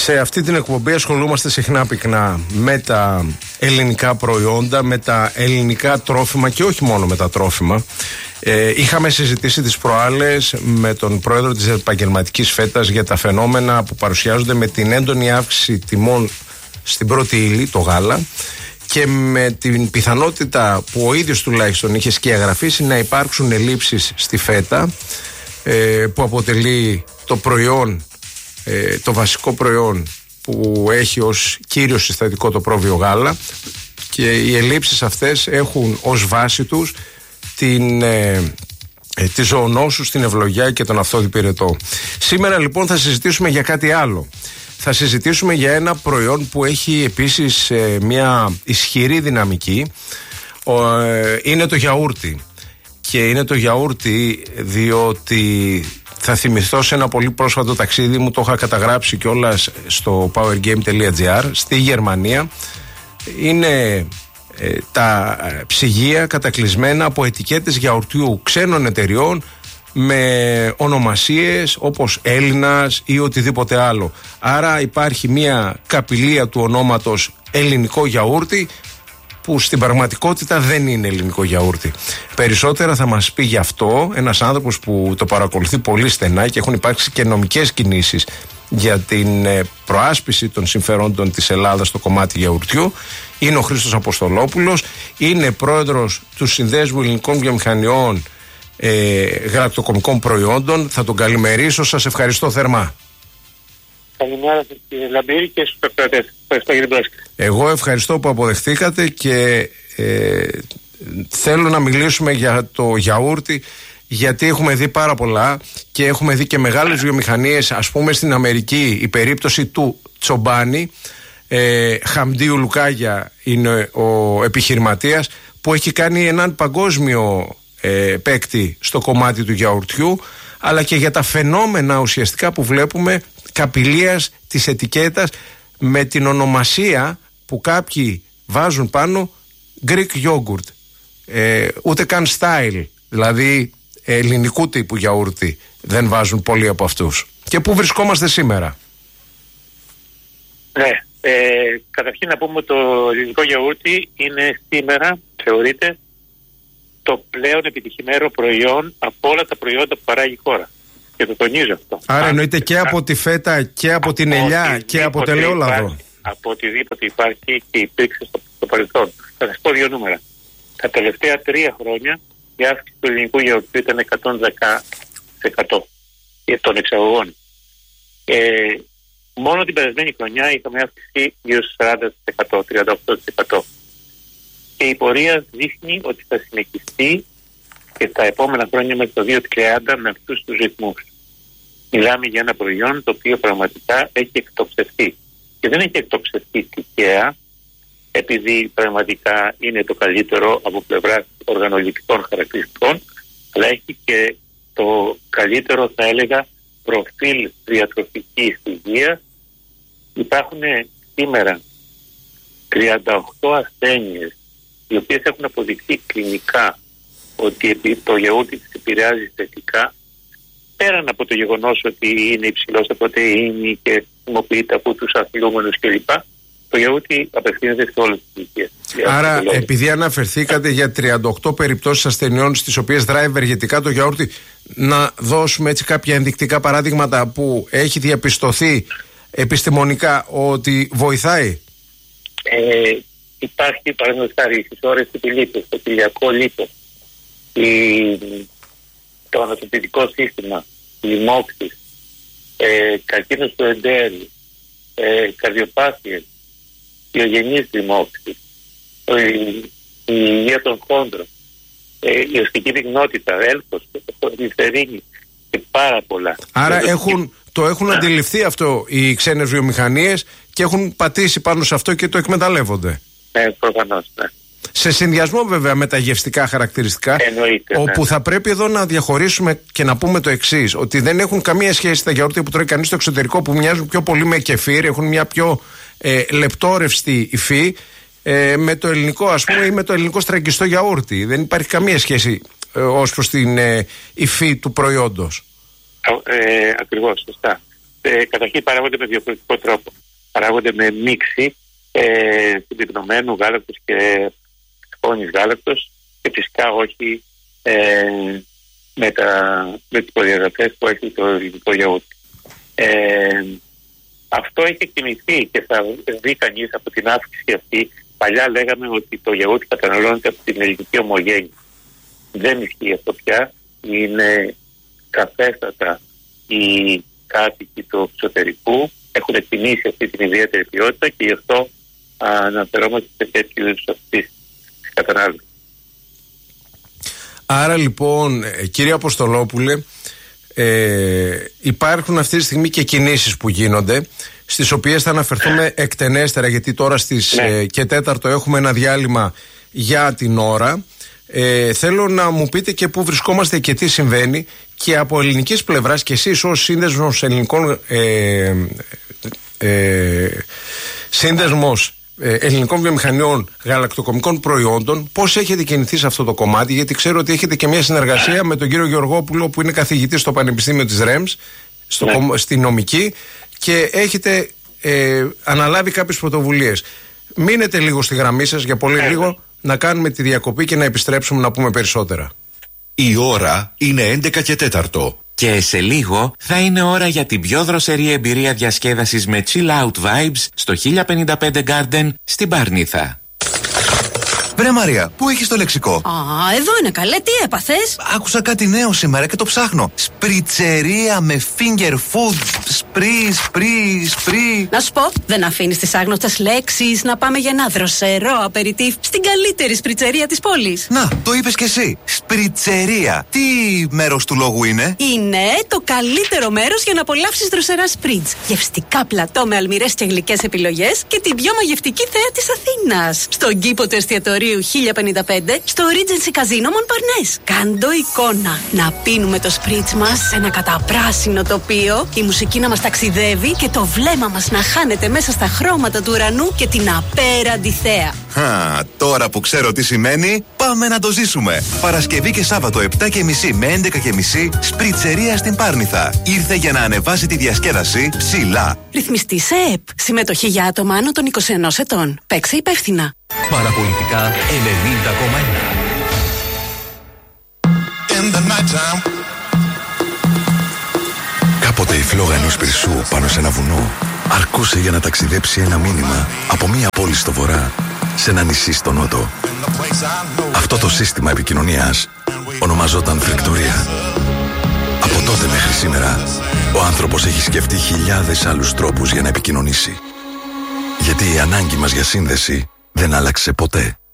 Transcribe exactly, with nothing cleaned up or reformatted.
Σε αυτή την εκπομπή ασχολούμαστε συχνά πυκνά με τα ελληνικά προϊόντα, με τα ελληνικά τρόφιμα και όχι μόνο με τα τρόφιμα. Ε, είχαμε συζητήσει τις προάλλες με τον πρόεδρο της επαγγελματικής φέτας για τα φαινόμενα που παρουσιάζονται με την έντονη αύξηση τιμών στην πρώτη ύλη, το γάλα, και με την πιθανότητα που ο ίδιος τουλάχιστον είχε σκιαγραφίσει να υπάρξουν ελλείψεις στη φέτα, ε, που αποτελεί το προϊόν, ε, το βασικό προϊόν που έχει ως κύριο συστατικό το πρόβιο γάλα, και οι ελλείψεις αυτές έχουν ως βάση τους την, ε, ε, τη ζωονόσου, την ευλογιά και τον αυθόδη πυρετό. Σήμερα λοιπόν θα συζητήσουμε για κάτι άλλο. Θα συζητήσουμε για ένα προϊόν που έχει επίσης ε, μια ισχυρή δυναμική. Ο, ε, είναι το γιαούρτι. Και είναι το γιαούρτι διότι θα θυμηθώ σε ένα πολύ πρόσφατο ταξίδι μου, το είχα καταγράψει κιόλας στο powergame.gr, στη Γερμανία. Είναι ε, τα ψυγεία κατακλεισμένα από ετικέτες γιαουρτιού ξένων εταιριών με ονομασίες όπως Έλληνας ή οτιδήποτε άλλο. Άρα υπάρχει μια καπηλεία του ονόματος ελληνικό γιαούρτι, που στην πραγματικότητα δεν είναι ελληνικό γιαούρτι. Περισσότερα θα μας πει γι' αυτό ένας άνθρωπος που το παρακολουθεί πολύ στενά και έχουν υπάρξει και νομικές κινήσεις για την προάσπιση των συμφερόντων της Ελλάδας στο κομμάτι γιαουρτιού. Είναι ο Χρήστος Αποστολόπουλος, είναι πρόεδρος του Συνδέσμου Ελληνικών Βιομηχανιών ε, Γαλακτοκομικών Προϊόντων. Θα τον καλημερίσω, σας ευχαριστώ θερμά. Καλημέρα κύριε Λαμπύρη και στους εκπαιδευτές. Ευχαριστώ για την πρόσκληση. Εγώ ευχαριστώ που αποδεχτήκατε και ε, θέλω να μιλήσουμε για το γιαούρτι, γιατί έχουμε δει πάρα πολλά και έχουμε δει και μεγάλες βιομηχανίες. Ας πούμε στην Αμερική η περίπτωση του Τσομπάνι, ε, Χαμντίου Λουκάγια είναι ο επιχειρηματίας που έχει κάνει έναν παγκόσμιο ε, παίκτη στο κομμάτι του γιαουρτιού, αλλά και για τα φαινόμενα ουσιαστικά που βλέπουμε καπηλείας της ετικέτας με την ονομασία που κάποιοι βάζουν πάνω Greek yogurt, ε, ούτε καν style, δηλαδή ελληνικού τύπου γιαούρτι δεν βάζουν πολλοί από αυτούς. Και πού βρισκόμαστε σήμερα? Ναι, ε, καταρχήν να πούμε ότι το ελληνικό γιαούρτι είναι σήμερα, θεωρείται, το πλέον επιτυχημένο προϊόν από όλα τα προϊόντα που παράγει η χώρα. Και το τονίζω αυτό. Άρα εννοείται και από τη φέτα και από, από την ελιά και από το ελαιόλαδο. Από οτιδήποτε υπάρχει και υπήρξε στο, στο παρελθόν. Θα σας πω δύο νούμερα. Τα τελευταία τρία χρόνια η αύξηση του ελληνικού γιαουρτιού ήταν εκατόν δέκα τοις εκατό των εξαγωγών. Ε, μόνο την περασμένη χρονιά είχαμε αύξηση γύρω στο σαράντα τοις εκατό, τριάντα οκτώ τοις εκατό. Και η πορεία δείχνει ότι θα συνεχιστεί και τα επόμενα χρόνια μέχρι το δύο χιλιάδες τριάντα με αυτούς τους ρυθμούς. Μιλάμε για ένα προϊόν το οποίο πραγματικά έχει εκτοξευτεί. Και δεν έχει εκτοξευτεί τυχαία, επειδή πραγματικά είναι το καλύτερο από πλευράς οργανοληπτικών χαρακτηριστικών, αλλά έχει και το καλύτερο, θα έλεγα, προφίλ διατροφικής υγείας. Υπάρχουν σήμερα τριάντα οκτώ ασθένειες οι οποίες έχουν αποδειχθεί κλινικά ότι το γιαούρτι της επηρεάζει θετικά, πέραν από το γεγονός ότι είναι υψηλό σε πρωτεΐνη και χρησιμοποιείται από τους αθλούμενους κλπ. Το γιαούρτι απευθύνεται σε όλες τις ηλικίες. Άρα, επειδή αναφερθήκατε για τριάντα οκτώ περιπτώσεις ασθενειών στις οποίες δράει ευεργετικά το γιαούρτι, να δώσουμε έτσι κάποια ενδεικτικά παράδειγματα που έχει διαπιστωθεί επιστημονικά ότι βοηθάει. Ε, υπάρχει παραδείγματος χάρη στις ώρες του πηλίτου, στο κοιλιακό λίπος, το ανατοπιστικό σύστημα, λοιμώξεις, ε, καρκίνος του εντέρου, ε, καρδιοπάθειες, ιογενείς λοιμώξεις, η, η υγεία των χόντρων, ε, η οστική πυκνότητα, έλκος, γλυφερίνη και πάρα πολλά. Άρα το, έχουν, το έχουν αντιληφθεί αυτό οι ξένες βιομηχανίες και έχουν πατήσει πάνω σε αυτό και το εκμεταλλεύονται. Ναι, προφανώς, ναι. Σε συνδυασμό βέβαια με τα γευστικά χαρακτηριστικά. Εννοείται, όπου ναι. θα πρέπει εδώ να διαχωρίσουμε και να πούμε το εξής, ότι δεν έχουν καμία σχέση τα γιαούρτια που τρώει κανείς στο εξωτερικό, που μοιάζουν πιο πολύ με κεφίρ, έχουν μια πιο ε, λεπτόρευστη υφή, ε, με το ελληνικό, ας πούμε, ή με το ελληνικό στραγγιστό γιαούρτι. Δεν υπάρχει καμία σχέση ε, ως προς την ε, υφή του προϊόντος. Ε, ακριβώς, σωστά. Ε, καταρχήν παράγονται με διαφορετικό τρόπο. Παράγονται με μίξη ε, συμπυκνωμένου γάλακτος και σκόνης γάλακτος και φυσικά όχι ε, με, τα, με τις προδιαγραφές που έχει το ελληνικό γιαούρτι. Ε, αυτό έχει κινηθεί και θα δει κανείς από την αύξηση αυτή. Παλιά λέγαμε ότι το γιαούρτι καταναλώνεται από την ελληνική ομογένεια. Δεν ισχύει αυτό πια. Είναι σαφέστατα οι κάτοικοι του εξωτερικού έχουν εκτιμήσει αυτή την ιδιαίτερη ποιότητα και γι' αυτό αναφερόμαστε σε τέτοιου είδους αυτής της κατανάλωσης. Άρα λοιπόν, κύριε Αποστολόπουλε, ε, υπάρχουν αυτή τη στιγμή και κινήσεις που γίνονται, στις οποίες θα αναφερθούμε εκτενέστερα, γιατί τώρα στις ναι. ε, και τέταρτο έχουμε ένα διάλειμμα για την ώρα. Ε, θέλω να μου πείτε και πού βρισκόμαστε και τι συμβαίνει και από ελληνικής πλευράς, και εσείς ως σύνδεσμος ελληνικών ε, ε, σύνδεσμος ε, ελληνικών βιομηχανιών γαλακτοκομικών προϊόντων, πώς έχετε κινηθεί σε αυτό το κομμάτι, γιατί ξέρω ότι έχετε και μια συνεργασία με τον κύριο Γεωργόπουλο που είναι καθηγητής στο Πανεπιστήμιο της ΡΕΜΣ στο, ναι. στη νομική, και έχετε ε, αναλάβει κάποιες πρωτοβουλίες. Μείνετε λίγο στη γραμμή σας για πολύ ναι. λίγο να κάνουμε τη διακοπή και να επιστρέψουμε να πούμε περισσότερα. Η ώρα είναι έντεκα και τέταρτο. Και σε λίγο θα είναι ώρα για την πιο δροσερή εμπειρία διασκέδασης με chill out vibes στο χίλια πενήντα πέντε Garden στην Παρνίθα. Βρε Μαρία, πού έχεις το λεξικό? Α, εδώ είναι καλέ, τι έπαθες? Άκουσα κάτι νέο σήμερα και το ψάχνω. Σπριτσερία με finger food. Σπρι, σπρι, σπρι. Να σου πω, δεν αφήνεις τις άγνωστες λέξεις να πάμε για ένα δροσερό απεριτίφ στην καλύτερη σπριτσερία της πόλης. Να, το είπες κι εσύ. Σπριτσερία. Τι μέρος του λόγου είναι? Είναι το καλύτερο μέρος για να απολαύσεις δροσερά σπριτς. Γευστικά πλατό με αλμυρές και γλυκές επιλογές και την πιο μαγευτική θέα της Αθήνας. Στον κήπο του εστιατορίου χίλια πενήντα πέντε στο Regency Casino Montparnasse. Κάντο εικόνα. Να πίνουμε το σπρίτς μας σε ένα καταπράσινο τοπίο, η μουσική να μας ταξιδεύει και το βλέμμα μας να χάνεται μέσα στα χρώματα του ουρανού και την απέραντη θέα. Χα, τώρα που ξέρω τι σημαίνει, πάμε να το ζήσουμε. Παρασκευή και Σάββατο επτά και μισή με έντεκα και μισή, σπριτσερία στην Πάρνηθα. Ήρθε για να ανεβάσει τη διασκέδαση ψηλά. Ρυθμιστή σε ΕΕΠ. Συμμετοχή για άτομα άνω των είκοσι ενός ετών. Παίξε υπεύθυνα. Παραπολιτικά ενενήντα κόμμα ένα. Κάποτε η φλόγα ενός πυρσού πάνω σε ένα βουνό αρκούσε για να ταξιδέψει ένα μήνυμα από μία πόλη στο βορρά σε ένα νησί στο νότο. Αυτό το σύστημα επικοινωνίας ονομαζόταν φρεκτορία. Από τότε μέχρι σήμερα ο άνθρωπος έχει σκεφτεί χιλιάδες άλλους τρόπους για να επικοινωνήσει. Γιατί η ανάγκη μας για σύνδεση δεν άλλαξε ποτέ.